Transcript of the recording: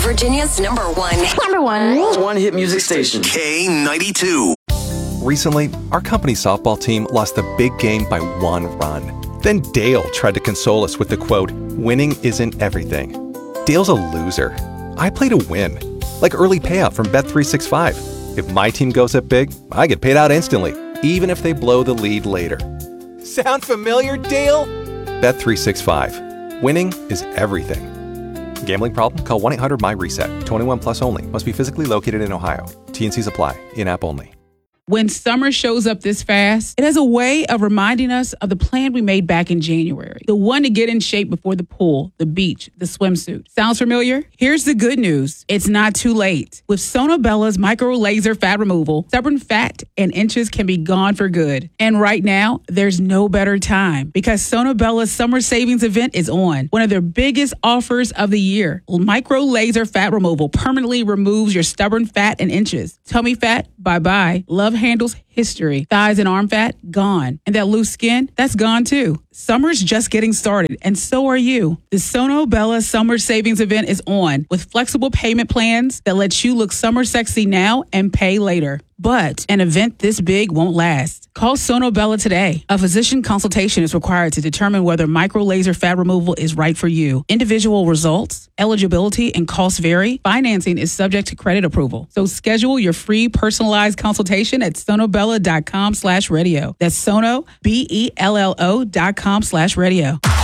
Virginia's number one. One hit music station. K92. Recently, our company softball team lost the big game by 1 run. Then Dale tried to console us with the quote, "Winning isn't everything." Dale's a loser. I play to win, like early payout from Bet365. If my team goes up big, I get paid out instantly, even if they blow the lead later. Sound familiar, Dale? Bet365. Winning is everything. Gambling problem? Call 1-800-MY-RESET. 21 plus only. Must be physically located in Ohio. T&Cs apply. In-app only. When summer shows up this fast, it has a way of reminding us of the plan we made back in January. The one to get in shape before the pool, the beach, the swimsuit. Sounds familiar? Here's the good news. It's not too late. With Sonobella's micro laser fat removal, stubborn fat and inches can be gone for good. And right now, there's no better time because Sonobella's summer savings event is on. One of their biggest offers of the year. Micro laser fat removal permanently removes your stubborn fat and inches. Tummy fat, bye-bye. Love handles, history. Thighs and arm fat, gone. And that loose skin, that's gone too. Summer's just getting started, and so are you. The Sonobella Summer Savings Event is on with flexible payment plans that let you look summer sexy now and pay later. But an event this big won't last. Call Sonobella today. A physician consultation is required to determine whether micro laser fat removal is right for you. Individual results, eligibility, and costs vary. Financing is subject to credit approval. So schedule your free personalized consultation at sonobella.com/radio. That's sonobello.com/radio.